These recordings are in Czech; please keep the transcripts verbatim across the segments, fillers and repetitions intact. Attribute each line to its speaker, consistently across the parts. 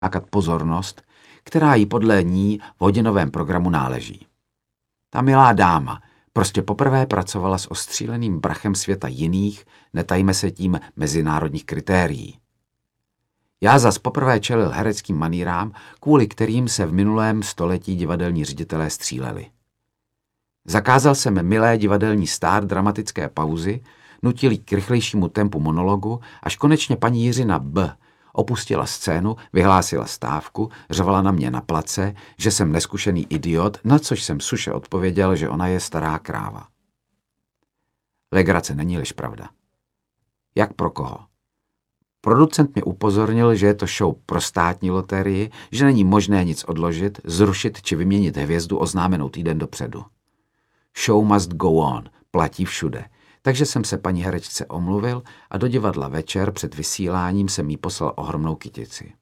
Speaker 1: přilákat pozornost, která jí podle ní v hodinovém programu náleží. Ta milá dáma prostě poprvé pracovala s ostříleným brachem světa jiných, netajme se tím, mezinárodních kritérií. Já zas poprvé čelil hereckým manýrám, kvůli kterým se v minulém století divadelní ředitelé stříleli. Zakázal jsem milé divadelní star dramatické pauzy, nutil jí k rychlejšímu tempu monologu, až konečně paní Jiřina B. opustila scénu, vyhlásila stávku, řvala na mě na place, že jsem neskušený idiot, na což jsem suše odpověděl, že ona je stará kráva. Legrace není-liž pravda. Jak pro koho? Producent mě upozornil, že je to show pro státní loterii, že není možné nic odložit, zrušit či vyměnit hvězdu oznámenou týden dopředu. Show must go on, platí všude. Takže jsem se paní herečce omluvil a do divadla večer před vysíláním jsem jí poslal ohromnou kytici.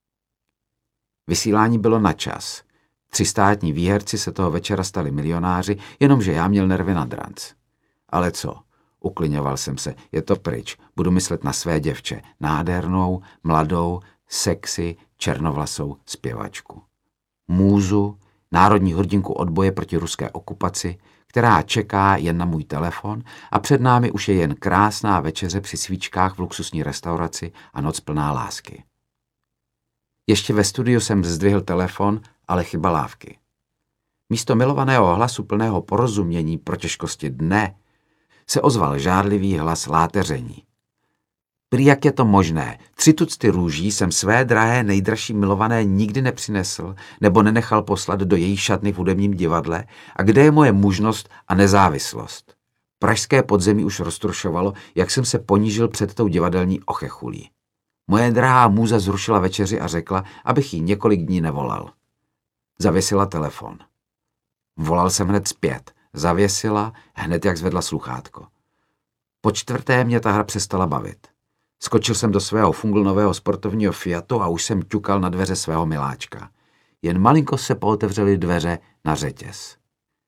Speaker 1: Vysílání bylo na čas. Tři státní výherci se toho večera stali milionáři, jenomže já měl nervy na dranc. Ale co? Uklidňoval jsem se, je to pryč, budu myslet na své děvče, nádhernou, mladou, sexy, černovlasou zpěvačku. Můzu, národní hrdinku odboje proti ruské okupaci, která čeká jen na můj telefon a před námi už je jen krásná večeře při svíčkách v luxusní restauraci a noc plná lásky. Ještě ve studiu jsem zdvihl telefon, ale chyba lávky. Místo milovaného hlasu plného porozumění pro těžkosti dne se ozval žárlivý hlas láteření. Prý jak je to možné, tři tucty růží jsem své drahé nejdražší milované nikdy nepřinesl nebo nenechal poslat do její šatny v hudebním divadle a kde je moje mužnost a nezávislost. Pražské podzemí už roztrušovalo, jak jsem se ponížil před tou divadelní ochechulí. Moje drahá můza zrušila večeři a řekla, abych jí několik dní nevolal. Zavěsila telefon. Volal jsem hned zpět. Zavěsila, hned jak zvedla sluchátko. Po čtvrté mě ta hra přestala bavit. Skočil jsem do svého funglnového sportovního Fiatu a už jsem ťukal na dveře svého miláčka. Jen malinko se pootevřely dveře na řetěz.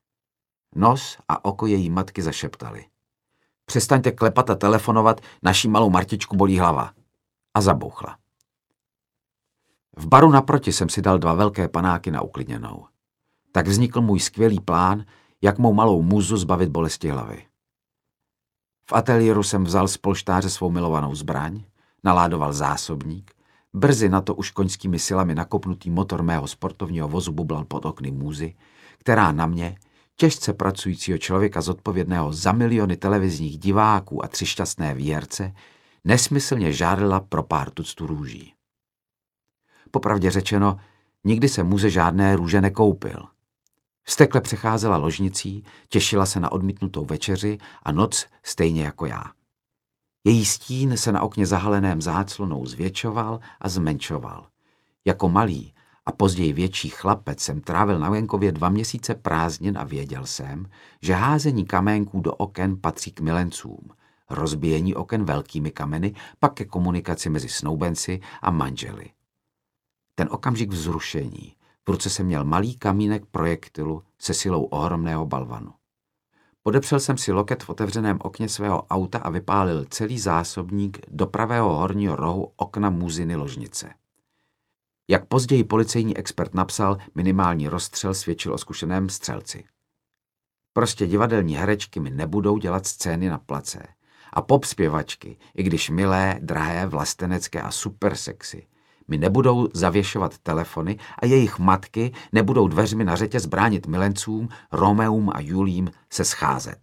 Speaker 1: Nos a oko její matky zašeptali. Přestaňte klepat a telefonovat, naší malou Martičku bolí hlava. A zabouchla. V baru naproti jsem si dal dva velké panáky na uklidněnou. Tak vznikl můj skvělý plán, jak mou malou muzu zbavit bolesti hlavy. V ateliéru jsem vzal z polštáře svou milovanou zbraň, naládoval zásobník, brzy na to už koňskými silami nakopnutý motor mého sportovního vozu bublal pod okny můzy, která na mě, těžce pracujícího člověka zodpovědného za miliony televizních diváků a tři šťastné výherce, nesmyslně žárlila pro pár tuctů růží. Popravdě řečeno, nikdy se muze žádné růže nekoupil. Vztekle přecházela ložnicí, těšila se na odmítnutou večeři a noc stejně jako já. Její stín se na okně zahaleném záclonou zvětšoval a zmenšoval. Jako malý a později větší chlapec jsem trávil na venkově dva měsíce prázdnin a věděl jsem, že házení kaménků do oken patří k milencům, rozbíjení oken velkými kameny pak ke komunikaci mezi snoubenci a manželi. Ten okamžik vzrušení. V ruce jsem měl malý kamínek projektilu se silou ohromného balvanu. Podepřel jsem si loket v otevřeném okně svého auta a vypálil celý zásobník do pravého horního rohu okna můziny ložnice. Jak později policejní expert napsal, minimální rozstřel svědčil o zkušeném střelci. Prostě divadelní herečky mi nebudou dělat scény na place. A pop zpěvačky, i když milé, drahé, vlastenecké a super sexy, mi nebudou zavěšovat telefony a jejich matky nebudou dveřmi na řetěz bránit milencům, Romeum a Julím se scházet.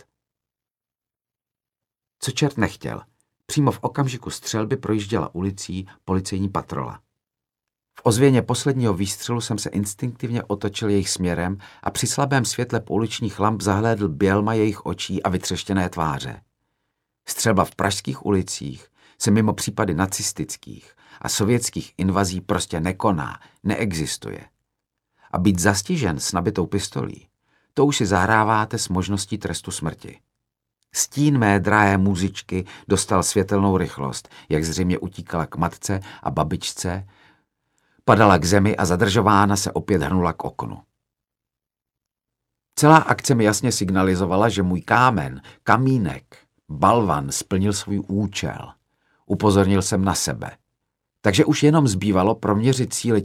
Speaker 1: Co čert nechtěl, přímo v okamžiku střelby projížděla ulicí policejní patrola. V ozvěně posledního výstřelu jsem se instinktivně otočil jejich směrem a při slabém světle pouličních lamp zahlédl bělma jejich očí a vytřeštěné tváře. Střelba v pražských ulicích se mimo případy nacistických a sovětských invazí prostě nekoná, neexistuje. A být zastižen s nabitou pistolí, to už si zahráváte s možností trestu smrti. Stín mé drahé muzičky dostal světelnou rychlost, jak zřejmě utíkala k matce a babičce, padala k zemi a zadržována se opět hrnula k oknu. Celá akce mi jasně signalizovala, že můj kámen, kamínek, balvan splnil svůj účel. Upozornil jsem na sebe. Takže už jenom zbývalo proměřit síly